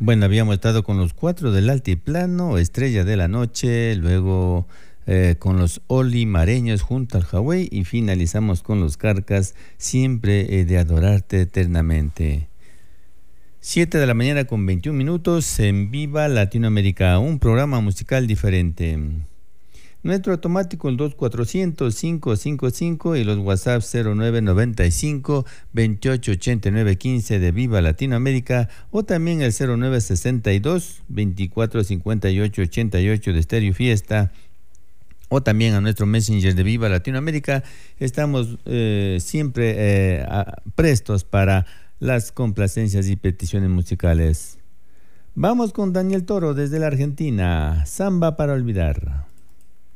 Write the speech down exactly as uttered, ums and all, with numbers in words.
Bueno, habíamos estado con los cuatro del altiplano, Estrella de la Noche, luego eh, con los olimareños junto al Hawái y finalizamos con los Carcas, siempre he de adorarte eternamente. Siete de la mañana con veintiún minutos en Viva Latinoamérica, un programa musical diferente. Nuestro automático el dos cuatrocientos, cinco cinco cinco y los WhatsApp cero nueve noventa y cinco, veintiocho ochenta y nueve quince de Viva Latinoamérica o también el cero nueve sesenta y dos, veinticuatro cincuenta y ocho ochenta y ocho de Stereo Fiesta o también a nuestro Messenger de Viva Latinoamérica. Estamos eh, siempre eh, a, prestos para las complacencias y peticiones musicales. Vamos con Daniel Toro desde la Argentina, Samba para olvidar.